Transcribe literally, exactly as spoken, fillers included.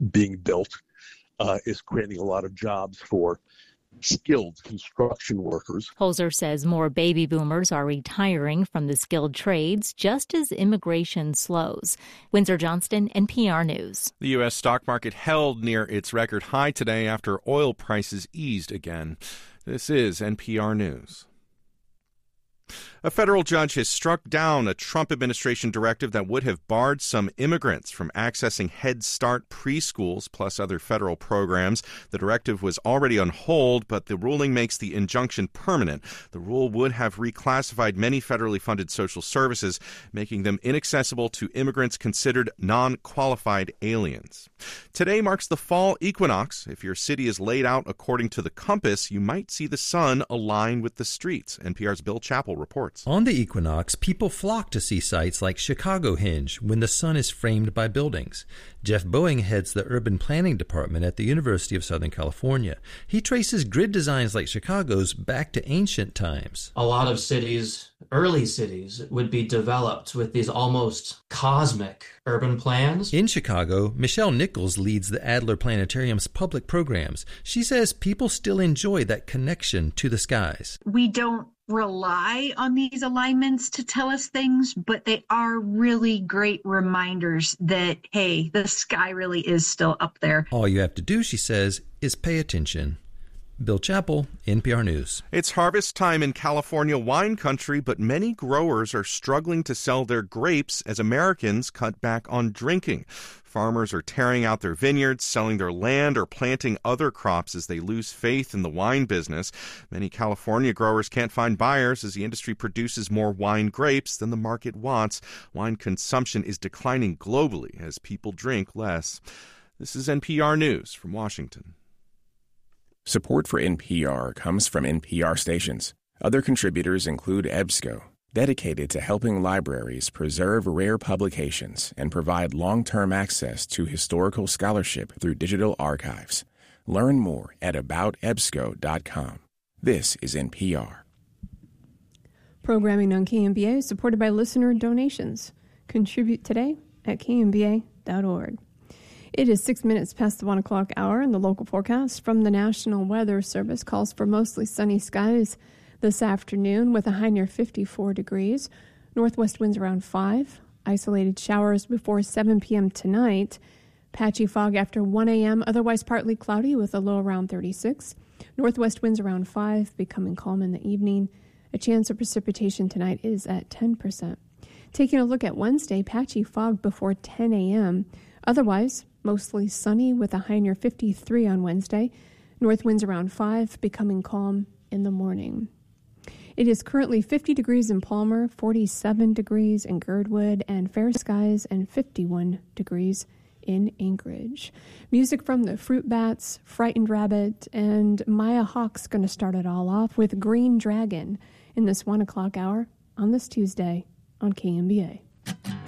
being built uh, is creating a lot of jobs for skilled construction workers. Holzer says more baby boomers are retiring from the skilled trades just as immigration slows. Windsor Johnston, N P R News. The U S stock market held near its record high today after oil prices eased again. This is N P R News. A federal judge has struck down a Trump administration directive that would have barred some immigrants from accessing Head Start preschools plus other federal programs. The directive was already on hold, but the ruling makes the injunction permanent. The rule would have reclassified many federally funded social services, making them inaccessible to immigrants considered non-qualified aliens. Today marks the fall equinox. If your city is laid out according to the compass, you might see the sun align with the streets. N P R's Bill Chappell reports. On the equinox, people flock to see sites like Chicago Hinge when the sun is framed by buildings. Jeff Boeing heads the urban planning department at the University of Southern California. He traces grid designs like Chicago's back to ancient times. A lot of cities, early cities, would be developed with these almost cosmic urban plans. In Chicago, Michelle Nichols leads the Adler Planetarium's public programs. She says people still enjoy that connection to the skies. We don't rely on these alignments to tell us things, but they are really great reminders that, hey, the sky really is still up there. All you have to do, she says, is pay attention. Bill Chappell, N P R News. It's harvest time in California wine country, but many growers are struggling to sell their grapes as Americans cut back on drinking. Farmers are tearing out their vineyards, selling their land, or planting other crops as they lose faith in the wine business. Many California growers can't find buyers as the industry produces more wine grapes than the market wants. Wine consumption is declining globally as people drink less. This is N P R News from Washington. Support for N P R comes from N P R stations. Other contributors include EBSCO, dedicated to helping libraries preserve rare publications and provide long-term access to historical scholarship through digital archives. Learn more at about ebsco dot com. This is N P R. Programming on K M B A is supported by listener donations. Contribute today at k m b a dot org. It is six minutes past the one o'clock hour, and the local forecast from the National Weather Service calls for mostly sunny skies this afternoon with a high near fifty-four degrees. Northwest winds around five. Isolated showers before seven p.m. tonight. Patchy fog after one a.m., otherwise partly cloudy with a low around thirty-six. Northwest winds around five, becoming calm in the evening. A chance of precipitation tonight is at ten percent. Taking a look at Wednesday, patchy fog before ten a.m., otherwise mostly sunny with a high near fifty-three on Wednesday. North winds around five, becoming calm in the morning. It is currently fifty degrees in Palmer, forty-seven degrees in Girdwood, and fair skies, and fifty-one degrees in Anchorage. Music from the Fruit Bats, Frightened Rabbit, and Maya Hawke's going to start it all off with Green Dragon in this one o'clock hour on this Tuesday on K M B A.